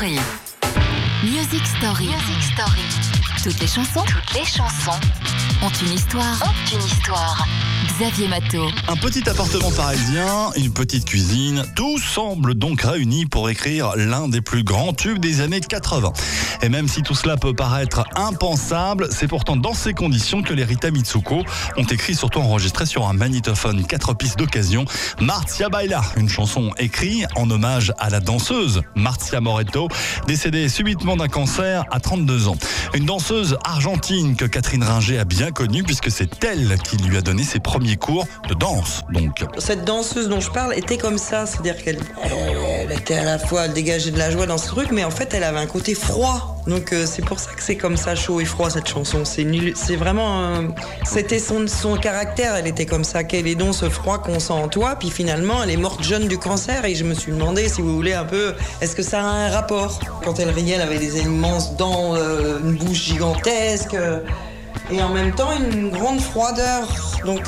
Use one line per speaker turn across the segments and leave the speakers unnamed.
Story. Music Story. Toutes les chansons ont une histoire. Xavier Matteau.
Un petit appartement parisien, une petite cuisine, tout semble donc réuni pour écrire l'un des plus grands tubes des années 80. Et même si tout cela peut paraître impensable, c'est pourtant dans ces conditions que les Rita Mitsuko ont écrit, surtout enregistré sur un magnétophone 4 pistes d'occasion, Marzia Baila, une chanson écrite en hommage à la danseuse Marzia Moretto, décédée subitement d'un cancer à 32 ans. Une danseuse argentine que Catherine Ringer a bien connue puisque c'est elle qui lui a donné ses premiers cours de danse. Donc,
cette danseuse dont je parle était comme ça, c'est-à-dire qu'elle était à la fois, elle dégageait de la joie dans ce truc, mais en fait elle avait un côté froid. Donc c'est pour ça que c'est comme ça, chaud et froid, cette chanson. C'est vraiment, c'était son caractère. Elle était comme ça. Quel est donc ce froid qu'on sent en toi? Puis finalement, elle est morte jeune du cancer. Et je me suis demandé, si vous voulez un peu, est-ce que ça a un rapport? Quand elle riait, elle avait des immenses dents, une bouche gigantesque. Et en même temps, une grande froideur. Donc,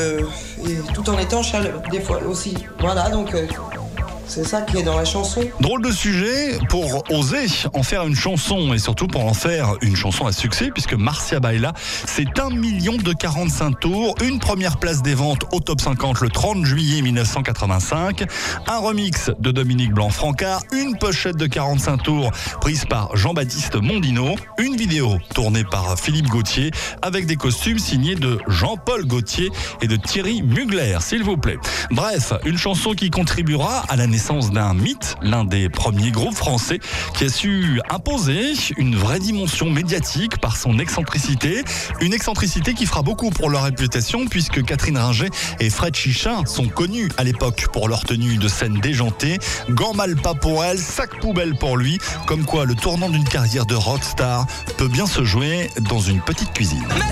et tout en étant chaleureux, des fois aussi. Voilà, donc. C'est ça qui est dans la chanson.
Drôle de sujet pour oser en faire une chanson et surtout pour en faire une chanson à succès puisque Marzia Baila, c'est 1 million de 45 tours, une première place des ventes au top 50 le 30 juillet 1985, un remix de Dominique Blanc-Francard, une pochette de 45 tours prise par Jean-Baptiste Mondino, une vidéo tournée par Philippe Gauthier avec des costumes signés de Jean-Paul Gaultier et de Thierry Mugler, s'il vous plaît. Bref, une chanson qui contribuera à la naissance d'un mythe, l'un des premiers groupes français qui a su imposer une vraie dimension médiatique par son excentricité, une excentricité qui fera beaucoup pour leur réputation puisque Catherine Ringer et Fred Chichin sont connus à l'époque pour leur tenue de scène déjantée, gants mal pas pour elle, sac poubelle pour lui, comme quoi le tournant d'une carrière de rockstar peut bien se jouer dans une petite cuisine.